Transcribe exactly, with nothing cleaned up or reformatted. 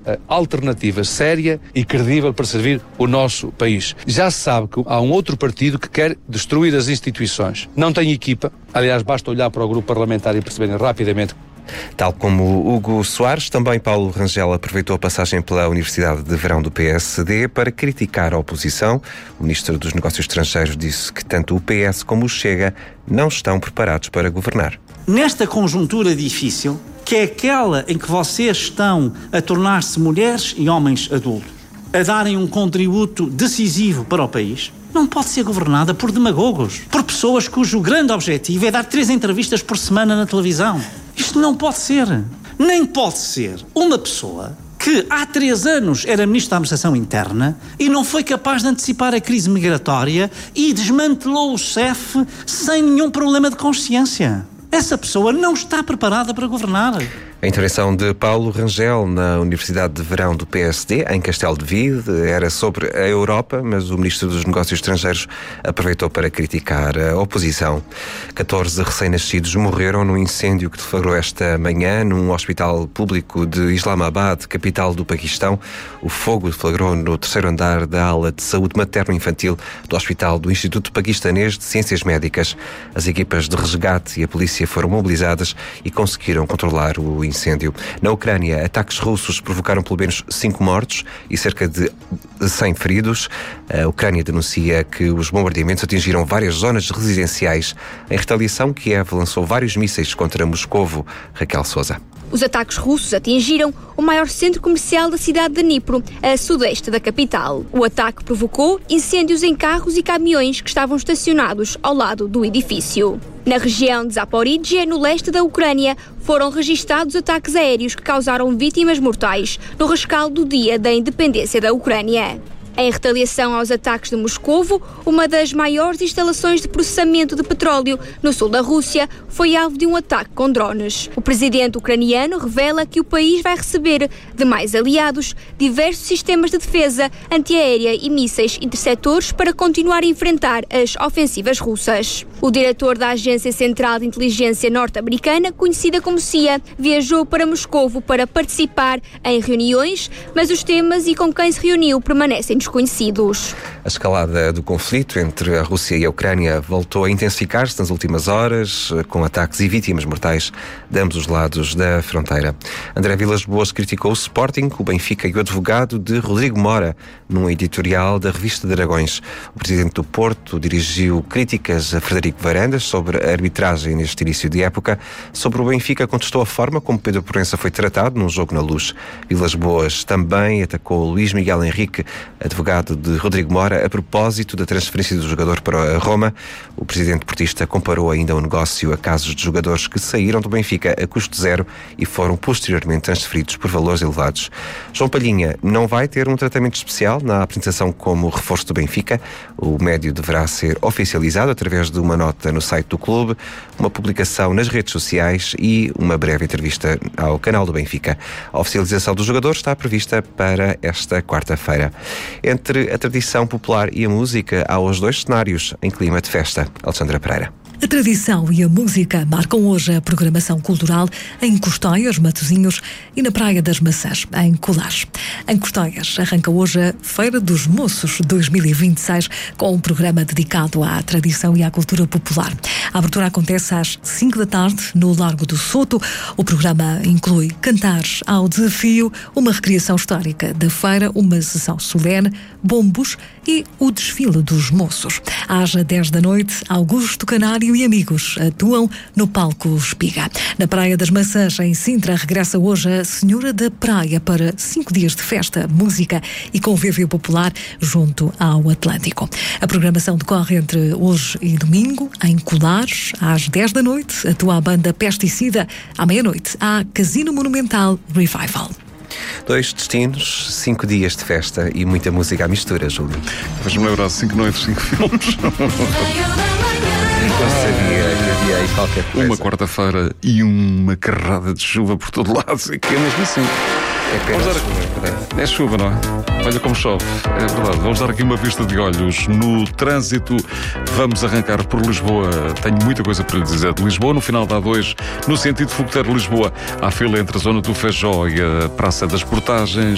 alternativa séria e credível para servir o nosso país. Já se sabe que há um outro partido que quer destruir as instituições. Não tem equipa, aliás, basta olhar para o grupo parlamentar e perceberem rapidamente. Tal como Hugo Soares, também Paulo Rangel aproveitou a passagem pela Universidade de Verão do P S D para criticar a oposição. O Ministro dos Negócios Estrangeiros disse que tanto o P S como o Chega não estão preparados para governar. Nesta conjuntura difícil, que é aquela em que vocês estão a tornar-se mulheres e homens adultos, a darem um contributo decisivo para o país, não pode ser governada por demagogos, por pessoas cujo grande objetivo é dar três entrevistas por semana na televisão. Isto não pode ser. Nem pode ser uma pessoa que há três anos era Ministro da Administração Interna e não foi capaz de antecipar a crise migratória e desmantelou o C E F sem nenhum problema de consciência. Essa pessoa não está preparada para governar. A intervenção de Paulo Rangel na Universidade de Verão do P S D, em Castelo de Vide, era sobre a Europa, mas o Ministro dos Negócios Estrangeiros aproveitou para criticar a oposição. catorze recém-nascidos morreram num incêndio que deflagrou esta manhã num hospital público de Islamabad, capital do Paquistão. O fogo deflagrou no terceiro andar da ala de saúde materno-infantil do Hospital do Instituto Paquistanês de Ciências Médicas. As equipas de resgate e a polícia foram mobilizadas e conseguiram controlar o incêndio. Na Ucrânia, ataques russos provocaram pelo menos cinco mortos e cerca de cem feridos. A Ucrânia denuncia que os bombardeamentos atingiram várias zonas residenciais. Em retaliação, Kiev lançou vários mísseis contra Moscovo. Raquel Sousa. Os ataques russos atingiram o maior centro comercial da cidade de Dnipro, a sudeste da capital. O ataque provocou incêndios em carros e caminhões que estavam estacionados ao lado do edifício. Na região de Zaporizhia, no leste da Ucrânia, foram registados ataques aéreos que causaram vítimas mortais no rescaldo do dia da independência da Ucrânia. Em retaliação aos ataques de Moscovo, uma das maiores instalações de processamento de petróleo no sul da Rússia foi alvo de um ataque com drones. O presidente ucraniano revela que o país vai receber de mais aliados diversos sistemas de defesa antiaérea e mísseis interceptores para continuar a enfrentar as ofensivas russas. O diretor da Agência Central de Inteligência norte-americana, conhecida como C I A, viajou para Moscovo para participar em reuniões, mas os temas e com quem se reuniu permanecem desconhecidos. A escalada do conflito entre a Rússia e a Ucrânia voltou a intensificar-se nas últimas horas, com ataques e vítimas mortais de ambos os lados da fronteira. André Vilas Boas criticou o Sporting, o Benfica e o advogado de Rodrigo Mora num editorial da revista de Aragões. O presidente do Porto dirigiu críticas a Frederico Varandas sobre a arbitragem neste início de época. Sobre o Benfica, contestou a forma como Pedro Proença foi tratado num jogo na Luz. Vilas Boas também atacou Luís Miguel Henrique, advogado de Rodrigo Mora, a propósito da transferência do jogador para a Roma. O presidente portista comparou ainda o negócio a casos de jogadores que saíram do Benfica a custo zero e foram posteriormente transferidos por valores elevados. João Palhinha não vai ter um tratamento especial na apresentação como reforço do Benfica. O médio deverá ser oficializado através de uma nota no site do clube, uma publicação nas redes sociais e uma breve entrevista ao canal do Benfica. A oficialização do jogador está prevista para esta quarta-feira. Entre a tradição popular e a música, há os dois cenários em clima de festa. Alexandra Pereira. A tradição e a música marcam hoje a programação cultural em Custóias, Matosinhos e na Praia das Maçãs, em Colares. Em Custóias arranca hoje a Feira dos Moços dois mil e vinte e seis com um programa dedicado à tradição e à cultura popular. A abertura acontece às cinco da tarde no Largo do Soto. O programa inclui cantares ao desafio, uma recriação histórica da feira, uma sessão solene, bombos e o desfile dos moços. Às dez da noite, Augusto Canário e amigos atuam no palco Espiga. Na Praia das Maçãs, em Sintra, regressa hoje a Senhora da Praia para cinco dias de festa, música e convívio popular junto ao Atlântico. A programação decorre entre hoje e domingo, em Colares, às dez da noite, atua a banda Pesticida. À meia-noite, há Casino Monumental Revival. Dois destinos, cinco dias de festa e muita música à mistura, Júlio. Faz-me lembrar cinco noites, cinco filmes. Eu sabia que havia aí qualquer coisa. Uma quarta-feira e uma carrada de chuva por todo lado. Que é mesmo assim. É apenas dar... chuva, é verdade. É chuva, não é? Olha como chove. É verdade. Vamos dar aqui uma vista de olhos no trânsito. Vamos arrancar por Lisboa. Tenho muita coisa para lhe dizer de Lisboa. No final da A dois, no sentido Fogoteiro-Lisboa, há fila entre a zona do Feijó e a Praça das Portagens.